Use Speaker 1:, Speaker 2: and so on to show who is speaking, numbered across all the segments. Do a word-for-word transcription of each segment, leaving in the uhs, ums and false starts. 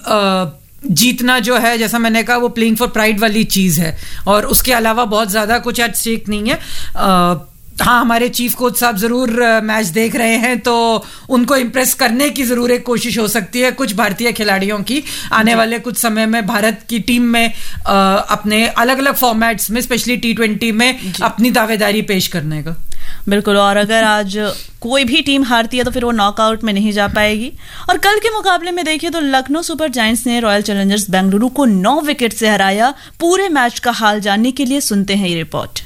Speaker 1: जीतना जो है, जैसा मैंने कहा, वो प्लेइंग फॉर प्राइड वाली चीज है और उसके अलावा बहुत ज्यादा कुछ एट स्टेक नहीं है। आ, हाँ, हमारे चीफ कोच साहब जरूर मैच देख रहे हैं तो उनको इम्प्रेस करने की जरूर एक कोशिश हो सकती है कुछ भारतीय खिलाड़ियों की आने वाले कुछ समय में भारत की टीम में आ, अपने अलग अलग फॉर्मेट्स में, स्पेशली टी ट्वेंटी में अपनी दावेदारी पेश करने का।
Speaker 2: बिल्कुल, और अगर आज कोई भी टीम हारती है तो फिर वो नॉकआउट में नहीं जा पाएगी। और कल के मुकाबले में देखिए तो लखनऊ सुपर जायंट्स ने रॉयल चैलेंजर्स बेंगलुरु को नौ विकेट से हराया। पूरे मैच का हाल जानने के लिए सुनते हैं ये रिपोर्ट।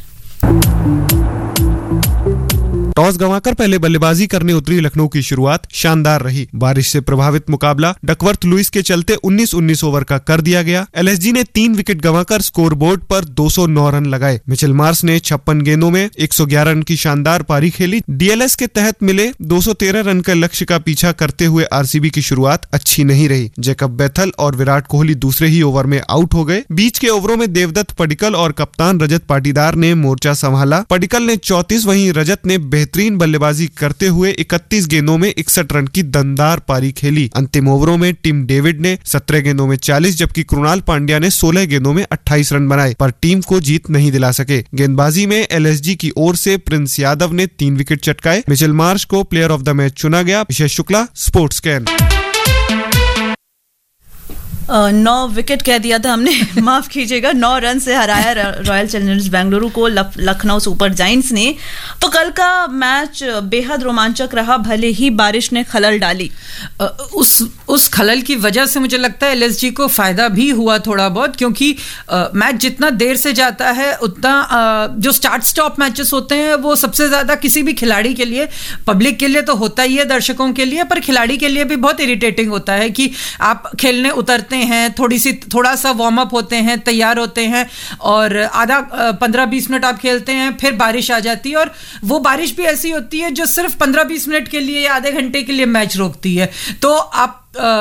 Speaker 3: टॉस गंवाकर पहले बल्लेबाजी करने उतरी लखनऊ की शुरुआत शानदार रही। बारिश से प्रभावित मुकाबला डकवर्थ लुइस के चलते उन्नीस उन्नीस ओवर का कर दिया गया। एलएसजी ने तीन विकेट गंवाकर स्कोरबोर्ड पर दो सौ नौ रन लगाए। मिचेल मार्श ने छप्पन गेंदों में एक सौ ग्यारह रन की शानदार पारी खेली। डीएलएस के तहत मिले दो सौ तेरह रन के लक्ष्य का पीछा करते हुए आरसीबी की शुरुआत अच्छी नहीं रही। जैकब बेथल और विराट कोहली दूसरे ही ओवर में आउट हो गए। बीच के ओवरों में देवदत्त पडिक्कल और कप्तान रजत पाटीदार ने मोर्चा संभाला। पडिक्कल ने चौंतीस, वहीं रजत ने बेहतरीन बल्लेबाजी करते हुए इकतीस गेंदों में इकसठ रन की दमदार पारी खेली। अंतिम ओवरों में टिम डेविड ने सत्रह गेंदों में चालीस, जबकि कृणाल पांड्या ने सोलह गेंदों में अट्ठाईस रन बनाए, पर टीम को जीत नहीं दिला सके। गेंदबाजी में एलएसजी की ओर से प्रिंस यादव ने तीन विकेट चटकाए। मिचेल मार्श को प्लेयर ऑफ द मैच चुना गया। विशेष Shukla, sports can.
Speaker 2: Now wicket कह दिया था हमने, माफ कीजिएगा। नौ रन से हराया रॉयल चैलेंजर्स बेंगलुरु को लखनऊ सुपर जायंट्स ने। तो कल का मैच बेहद रोमांचक रहा, भले ही बारिश ने खलल डाली।
Speaker 1: उस उस खलल की वजह से मुझे लगता है एलएसजी को फायदा भी हुआ थोड़ा बहुत, क्योंकि मैच जितना देर से जाता है उतना आ, जो स्टार्ट स्टॉप मैचेस होते हैं वो सबसे ज्यादा किसी भी खिलाड़ी के लिए, पब्लिक के लिए तो होता ही है, दर्शकों के लिए, पर खिलाड़ी के लिए भी बहुत इरिटेटिंग होता है कि आप खेलने उतरते हैं, थोड़ी सी थोड़ा सा वार्म अप होते हैं, तैयार होते हैं और आधा पंद्रह बीस मिनट आप खेलते हैं, फिर बारिश आ जाती है और वो बारिश भी ऐसी होती है जो सिर्फ पंद्रह बीस मिनट के लिए या आधे घंटे के लिए मैच रोकती है। तो आप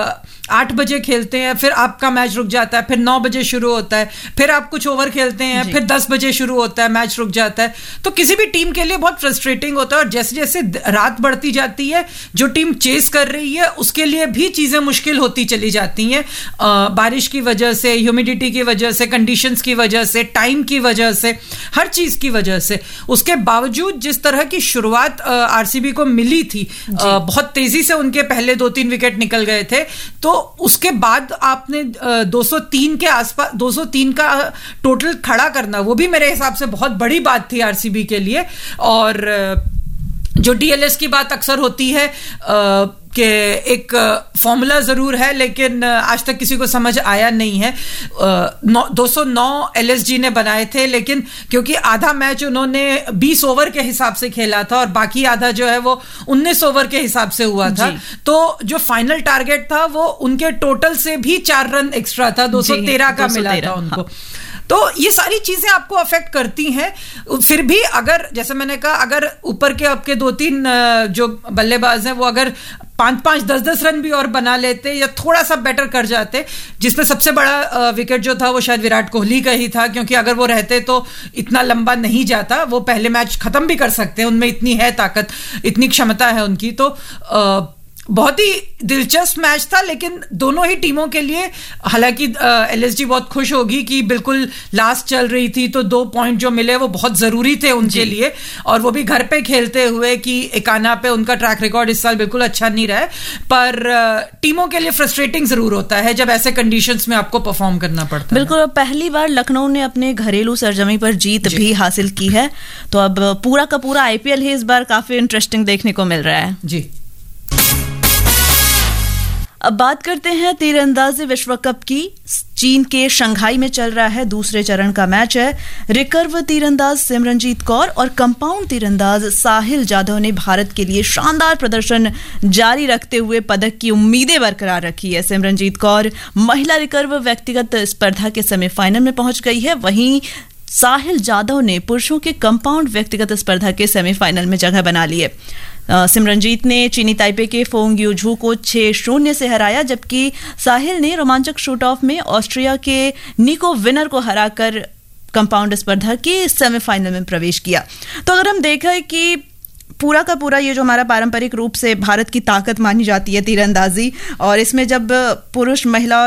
Speaker 1: आठ बजे खेलते हैं, फिर आपका मैच रुक जाता है, फिर नौ बजे शुरू होता है, फिर आप कुछ ओवर खेलते हैं, फिर दस बजे शुरू होता है, मैच रुक जाता है। तो किसी भी टीम के लिए बहुत फ्रस्ट्रेटिंग होता है और जैसे जैसे रात बढ़ती जाती है, जो टीम चेस कर रही है उसके लिए भी चीजें मुश्किल होती चली जाती हैं, बारिश की वजह से, ह्यूमिडिटी की वजह से, कंडीशंस की वजह से, टाइम की वजह से, हर चीज की वजह से। उसके बावजूद जिस तरह की शुरुआत आरसीबी को मिली थी, बहुत तेजी से उनके पहले दो तीन विकेट निकल गए थे, तो उसके बाद आपने दो सौ तीन के आसपास दो सौ तीन का टोटल खड़ा करना, वो भी मेरे हिसाब से बहुत बड़ी बात थी आरसीबी के लिए। और जो डीएलएस की बात अक्सर होती है कि एक फॉर्मूला जरूर है लेकिन आज तक किसी को समझ आया नहीं है। दो सौ नौ एलएसजी ने बनाए थे, लेकिन क्योंकि आधा मैच उन्होंने बीस ओवर के हिसाब से खेला था और बाकी आधा जो है वो उन्नीस ओवर के हिसाब से हुआ था, तो जो फाइनल टारगेट था वो उनके टोटल से भी चार रन एक्स्ट्रा था, दो सौ तेरह का मिला था उनको। हाँ। तो ये सारी चीजें आपको अफेक्ट करती हैं। फिर भी अगर, जैसे मैंने कहा, अगर ऊपर के आपके दो तीन जो बल्लेबाज हैं वो अगर पांच पांच दस दस रन भी और बना लेते या थोड़ा सा बेटर कर जाते, जिसमें सबसे बड़ा विकेट जो था वो शायद विराट कोहली का ही था, क्योंकि अगर वो रहते तो इतना लंबा नहीं जाता, वो पहले मैच खत्म भी कर सकते हैं, उनमें इतनी है ताकत, इतनी क्षमता है उनकी। तो आ, बहुत ही दिलचस्प मैच था, लेकिन दोनों ही टीमों के लिए, हालांकि एलएसजी बहुत खुश होगी कि बिल्कुल लास्ट चल रही थी तो दो पॉइंट जो मिले वो बहुत जरूरी थे उनके लिए, और वो भी घर पे खेलते हुए कि एकाना पे उनका ट्रैक रिकॉर्ड इस साल बिल्कुल अच्छा नहीं रहा है, पर टीमों के लिए फ्रस्ट्रेटिंग जरूर होता है जब ऐसे कंडीशंस में आपको परफॉर्म करना पड़ता है।
Speaker 2: बिल्कुल, पहली बार लखनऊ ने अपने घरेलू सरजमी पर जीत भी हासिल की है, तो अब पूरा का पूरा आईपीएल ही इस बार काफी इंटरेस्टिंग देखने को मिल रहा है।
Speaker 1: जी,
Speaker 2: अब बात करते हैं तीरंदाजी विश्व कप की। चीन के शंघाई में चल रहा है दूसरे चरण का मैच है। रिकर्व तीरंदाज सिमरनजीत कौर और कंपाउंड तीरंदाज साहिल जाधव ने भारत के लिए शानदार प्रदर्शन जारी रखते हुए पदक की उम्मीदें बरकरार रखी है। सिमरनजीत कौर महिला रिकर्व व्यक्तिगत स्पर्धा के सेमीफाइनल में पहुंच गई है, वहीं साहिल जाधव ने पुरुषों के कंपाउंड व्यक्तिगत स्पर्धा के सेमीफाइनल में जगह बना ली है। सिमरनजीत ने चीनी ताइपे के फोंग यूझू को छह शून्य से हराया, जबकि साहिल ने रोमांचक शूट ऑफ में ऑस्ट्रिया के निको विनर को हराकर कंपाउंड स्पर्धा के सेमीफाइनल में प्रवेश किया। तो अगर हम देखें कि पूरा का पूरा ये जो हमारा पारंपरिक रूप से भारत की ताकत मानी जाती है तीरंदाजी, और इसमें जब पुरुष महिला